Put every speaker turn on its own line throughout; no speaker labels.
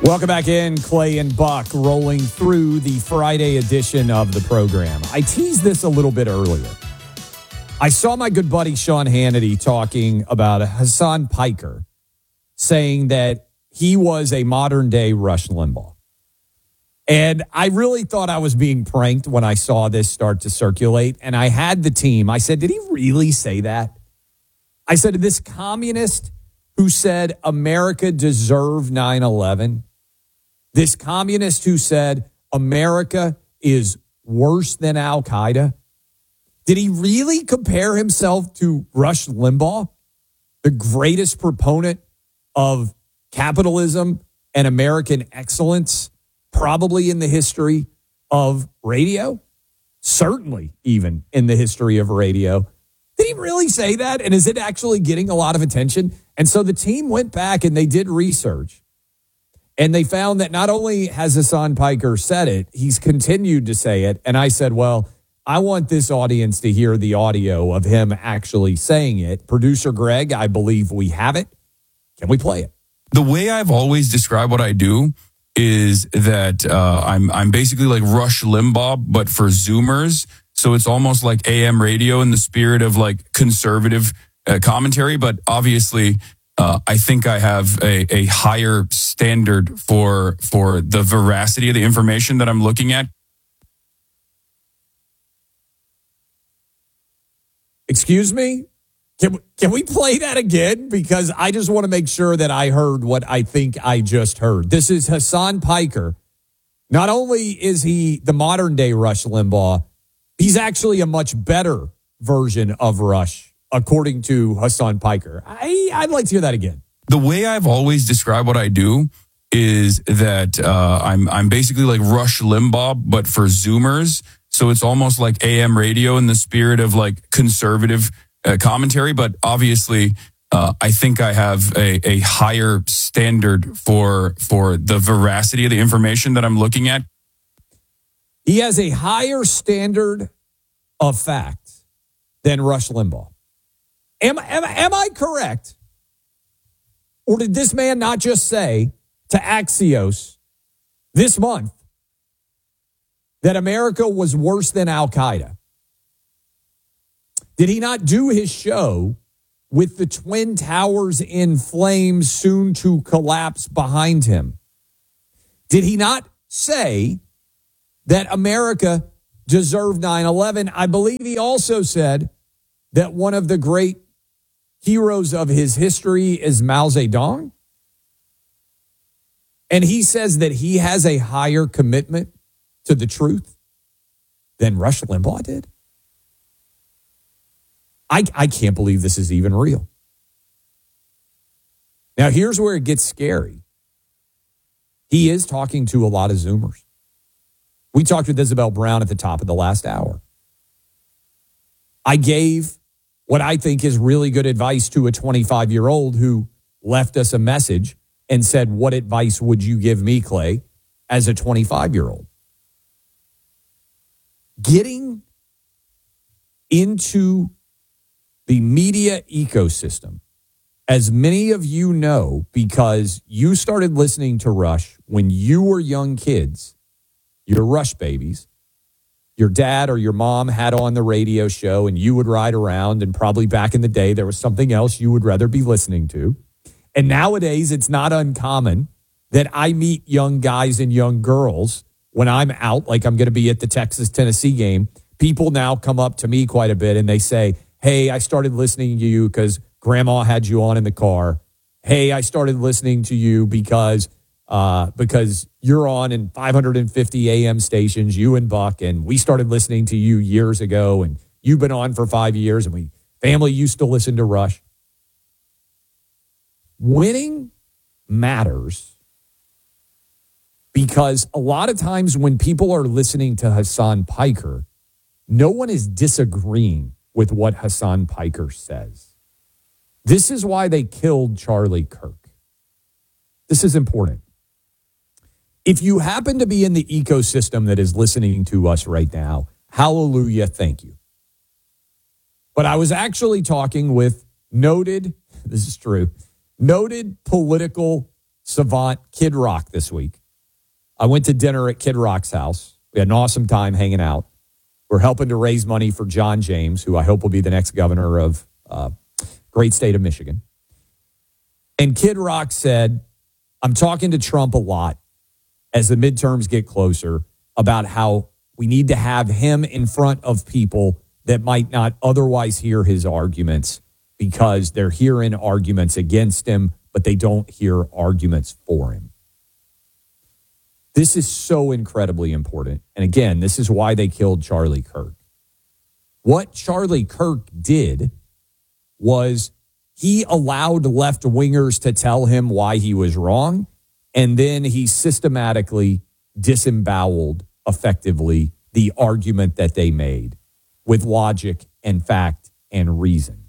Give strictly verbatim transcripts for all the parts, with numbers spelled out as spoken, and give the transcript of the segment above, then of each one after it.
Welcome back in, Clay and Buck, rolling through the Friday edition of the program. I teased this a little bit earlier. I saw my good buddy Sean Hannity talking about Hassan Piker, saying that he was a modern-day Rush Limbaugh. And I really thought I was being pranked when I saw this start to circulate. And I had the team. I said, did he really say that? I said, this communist who said America deserved nine eleven, this communist who said America is worse than Al-Qaeda, did he really compare himself to Rush Limbaugh, the greatest proponent of capitalism and American excellence, probably in the history of radio? Certainly even in the history of radio. Did he really say that? And is it actually getting a lot of attention? And so the team went back and they did research. And they found that not only has Hassan Piker said it, he's continued to say it. And I said, well, I want this audience to hear the audio of him actually saying it. Producer Greg, I believe we have it. Can we play it?
The way I've always described what I do is that uh, I'm I'm basically like Rush Limbaugh, but for Zoomers. So it's almost like A M radio in the spirit of like conservative uh, commentary. But obviously, uh, I think I have a, a higher standard for for the veracity of the information that I'm looking at.
Excuse me? Can we, can we play that again? Because I just want to make sure that I heard what I think I just heard. This is Hassan Piker. Not only is he the modern day Rush Limbaugh, he's actually a much better version of Rush, according to Hassan Piker. I, I'd like to hear that again.
The way I've always described what I do is that uh, I'm I'm basically like Rush Limbaugh, but for Zoomers. So it's almost like A M radio in the spirit of like conservative uh, commentary. But obviously, uh, I think I have a, a higher standard for for the veracity of the information that I'm looking at.
He has a higher standard of fact than Rush Limbaugh. Am, am, am I correct? Or did this man not just say to Axios this month that America was worse than Al-Qaeda? Did he not do his show with the Twin Towers in flames soon to collapse behind him? Did he not say that America deserved nine eleven? I believe he also said that one of the great heroes of his history is Mao Zedong. And he says that he has a higher commitment to the truth than Rush Limbaugh did. I, I can't believe this is even real. Now, here's where it gets scary. He is talking to a lot of Zoomers. We talked with Isabel Brown at the top of the last hour. I gave what I think is really good advice to a twenty-five-year-old who left us a message and said, what advice would you give me, Clay, as a twenty-five-year-old? Getting into the media ecosystem, as many of you know, because you started listening to Rush when you were young kids, you're Rush babies. Your dad or your mom had on the radio show and you would ride around, and probably back in the day there was something else you would rather be listening to. And nowadays it's not uncommon that I meet young guys and young girls when I'm out, like I'm going to be at the Texas-Tennessee game. People now come up to me quite a bit and they say, hey, I started listening to you because grandma had you on in the car. Hey, I started listening to you because uh, because you're on in five hundred fifty A M stations, you and Buck, and we started listening to you years ago, and you've been on for five years, and we family used to listen to Rush. Winning matters because a lot of times when people are listening to Hassan Piker, no one is disagreeing with what Hassan Piker says. This is why they killed Charlie Kirk. This is important. If you happen to be in the ecosystem that is listening to us right now, hallelujah, thank you. But I was actually talking with noted, this is true, noted political savant Kid Rock this week. I went to dinner at Kid Rock's house. We had an awesome time hanging out. We're helping to raise money for John James, who I hope will be the next governor of uh, great state of Michigan. And Kid Rock said, I'm talking to Trump a lot as the midterms get closer about how we need to have him in front of people that might not otherwise hear his arguments because they're hearing arguments against him, but they don't hear arguments for him. This is so incredibly important. And again, this is why they killed Charlie Kirk. What Charlie Kirk did was he allowed left-wingers to tell him why he was wrong, and then he systematically disemboweled effectively the argument that they made with logic and fact and reason.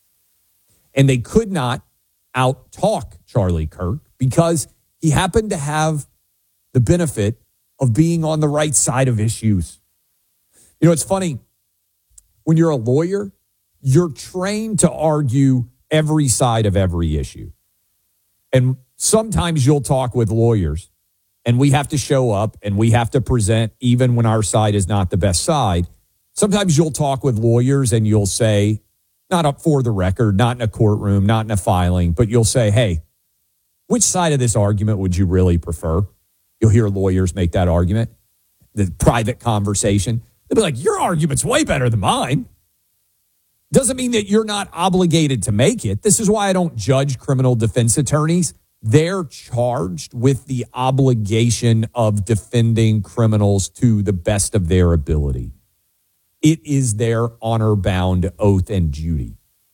And they could not out-talk Charlie Kirk because he happened to have the benefit of being on the right side of issues. You know, it's funny. When you're a lawyer, you're trained to argue every side of every issue. And sometimes you'll talk with lawyers and we have to show up and we have to present even when our side is not the best side. Sometimes you'll talk with lawyers and you'll say, not up for the record, not in a courtroom, not in a filing, but you'll say, hey, which side of this argument would you really prefer? You'll hear lawyers make that argument, the private conversation. They'll be like, your argument's way better than mine. Doesn't mean that you're not obligated to make it. This is why I don't judge criminal defense attorneys. They're charged with the obligation of defending criminals to the best of their ability. It is their honor-bound oath and duty.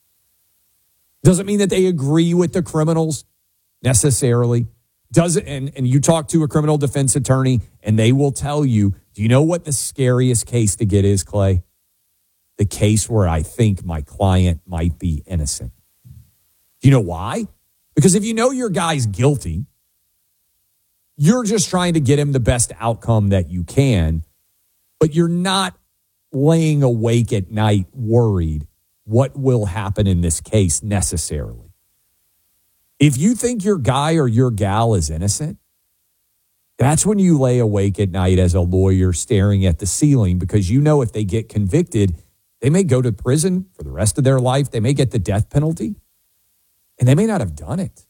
Doesn't mean that they agree with the criminals necessarily. Does it, and, and you talk to a criminal defense attorney and they will tell you, do you know what the scariest case to get is, Clay? The case where I think my client might be innocent. Do you know why? Because if you know your guy's guilty, you're just trying to get him the best outcome that you can, but you're not laying awake at night worried what will happen in this case necessarily. If you think your guy or your gal is innocent, that's when you lay awake at night as a lawyer staring at the ceiling because you know if they get convicted, they may go to prison for the rest of their life. They may get the death penalty, and they may not have done it.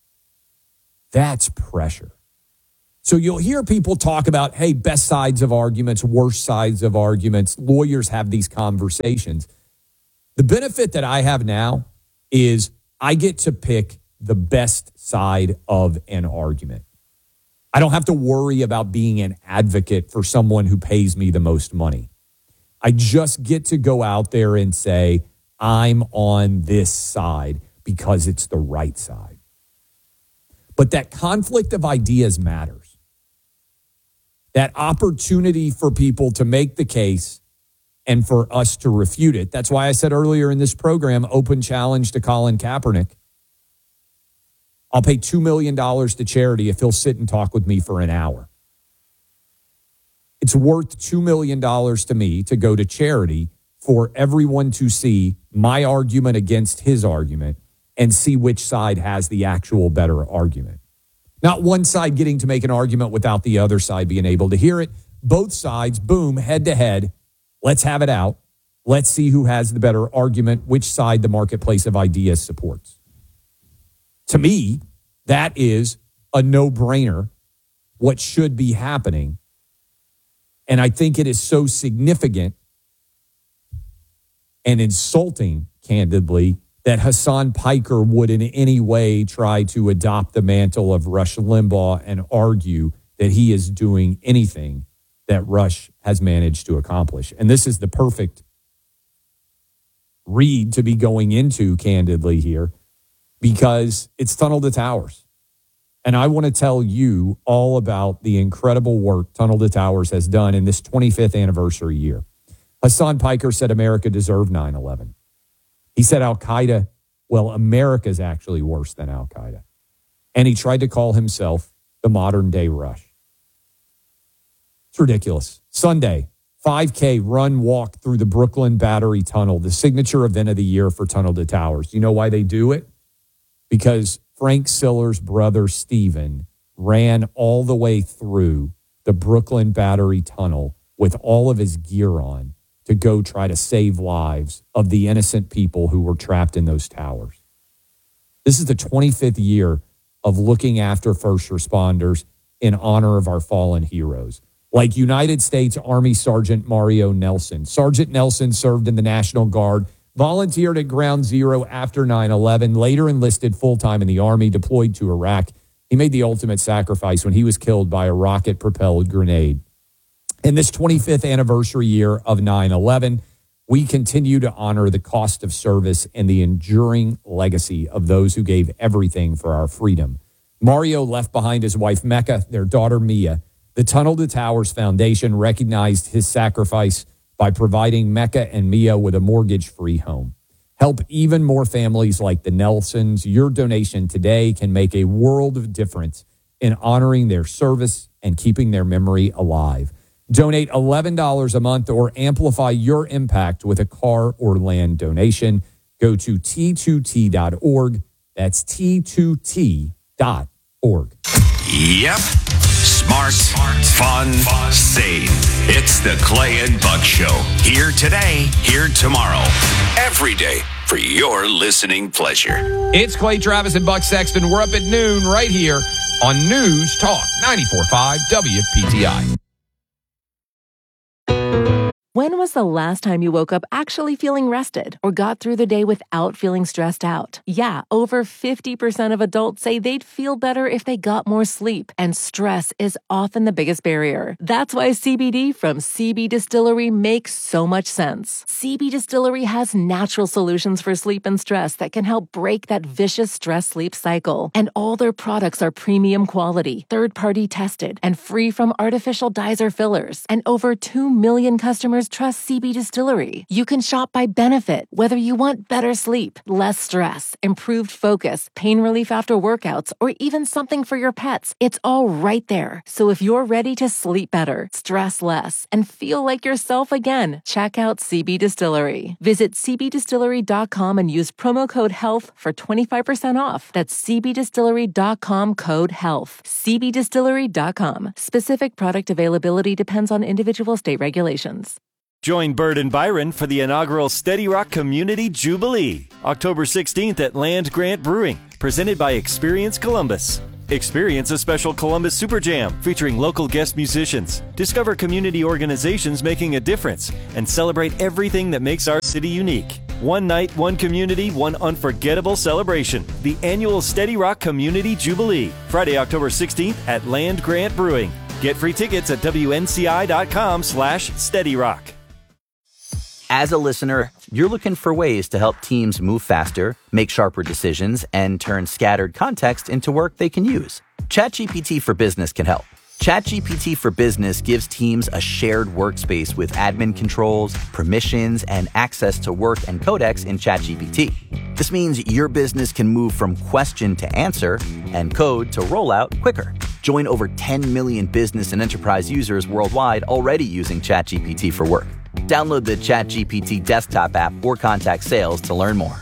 That's pressure. So you'll hear people talk about, hey, best sides of arguments, worst sides of arguments. Lawyers have these conversations. The benefit that I have now is I get to pick the best side of an argument. I don't have to worry about being an advocate for someone who pays me the most money. I just get to go out there and say, I'm on this side because it's the right side. But that conflict of ideas matters. That opportunity for people to make the case and for us to refute it. That's why I said earlier in this program, open challenge to Colin Kaepernick. I'll pay two million dollars to charity if he'll sit and talk with me for an hour. It's worth two million dollars to me to go to charity for everyone to see my argument against his argument and see which side has the actual better argument. Not one side getting to make an argument without the other side being able to hear it. Both sides, boom, head to head. Let's have it out. Let's see who has the better argument, which side the marketplace of ideas supports. To me, that is a no-brainer, what should be happening. And I think it is so significant and insulting, candidly, that Hassan Piker would in any way try to adopt the mantle of Rush Limbaugh and argue that he is doing anything that Rush has managed to accomplish. And this is the perfect read to be going into, candidly, here, because it's Tunnel to Towers. And I want to tell you all about the incredible work Tunnel to Towers has done in this twenty-fifth anniversary year. Hassan Piker said America deserved nine eleven. He said Al-Qaeda, well, America's actually worse than Al-Qaeda. And he tried to call himself the modern day Rush. It's ridiculous. Sunday, five K run walk through the Brooklyn Battery Tunnel, the signature event of the year for Tunnel to Towers. You know why they do it? Because Frank Siller's brother, Stephen, ran all the way through the Brooklyn Battery Tunnel with all of his gear on to go try to save lives of the innocent people who were trapped in those towers. This is the twenty-fifth year of looking after first responders in honor of our fallen heroes, like United States Army Sergeant Mario Nelson. Sergeant Nelson served in the National Guard, volunteered at Ground Zero after nine eleven, later enlisted full-time in the Army, deployed to Iraq. He made the ultimate sacrifice when he was killed by a rocket-propelled grenade. In this twenty-fifth anniversary year of nine eleven, we continue to honor the cost of service and the enduring legacy of those who gave everything for our freedom. Mario left behind his wife, Mecca, their daughter, Mia. The Tunnel to Towers Foundation recognized his sacrifice by providing Mecca and Mia with a mortgage-free home. Help even more families like the Nelsons. Your donation today can make a world of difference in honoring their service and keeping their memory alive. Donate eleven dollars a month or amplify your impact with a car or land donation. Go to T two T dot org. That's T two T dot org.
Yep. Smart, Smart fun, fun, sane. It's the Clay and Buck Show. Here today, here tomorrow. Every day for your listening pleasure.
It's Clay Travis and Buck Sexton. We're up at noon right here on News Talk ninety-four point five W P T I.
When was the last time you woke up actually feeling rested or got through the day without feeling stressed out? Yeah, over fifty percent of adults say they'd feel better if they got more sleep, and stress is often the biggest barrier. That's why C B D from C B Distillery makes so much sense. C B Distillery has natural solutions for sleep and stress that can help break that vicious stress-sleep cycle. And all their products are premium quality, third-party tested, and free from artificial dyes or fillers. And over two million customers trust C B Distillery. You can shop by benefit, whether you want better sleep, less stress, improved focus, pain relief after workouts, or even something for your pets. It's all right there. So if you're ready to sleep better, stress less, and feel like yourself again, check out C B Distillery. Visit C B distillery dot com and use promo code HEALTH for twenty-five percent off. That's C B distillery dot com code HEALTH. C B distillery dot com. Specific product availability depends on individual state regulations.
Join Bird and Byron for the inaugural Steady Rock Community Jubilee, October sixteenth at Land Grant Brewing, presented by Experience Columbus. Experience a special Columbus Super Jam featuring local guest musicians. Discover community organizations making a difference and celebrate everything that makes our city unique. One night, one community, one unforgettable celebration. The annual Steady Rock Community Jubilee, Friday, October sixteenth at Land Grant Brewing. Get free tickets at W N C I dot com slash Steady Rock.
As a listener, you're looking for ways to help teams move faster, make sharper decisions, and turn scattered context into work they can use. ChatGPT for Business can help. ChatGPT for Business gives teams a shared workspace with admin controls, permissions, and access to work and codecs in ChatGPT. This means your business can move from question to answer and code to rollout quicker. Join over ten million business and enterprise users worldwide already using ChatGPT for work. Download the ChatGPT desktop app or contact sales to learn more.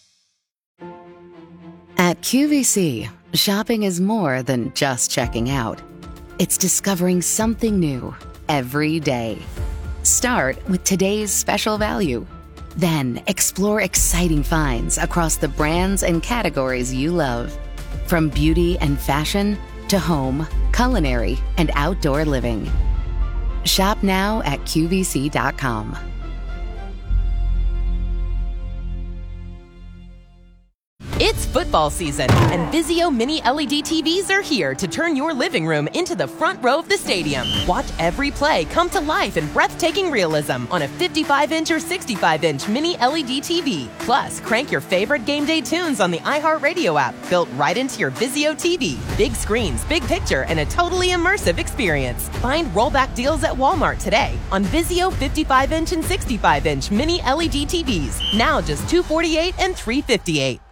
At Q V C, shopping is more than just checking out. It's discovering something new every day. Start with today's special value. Then explore exciting finds across the brands and categories you love. From beauty and fashion to home, culinary, and outdoor living. Shop now at Q V C dot com.
It's football season, and Vizio Mini L E D T Vs are here to turn your living room into the front row of the stadium. Watch every play come to life in breathtaking realism on a fifty-five inch or sixty-five inch Mini L E D T V. Plus, crank your favorite game day tunes on the iHeartRadio app, built right into your Vizio T V. Big screens, big picture, and a totally immersive experience. Find rollback deals at Walmart today on Vizio fifty-five inch and sixty-five inch Mini L E D T Vs. Now just two hundred forty-eight dollars and three hundred fifty-eight dollars.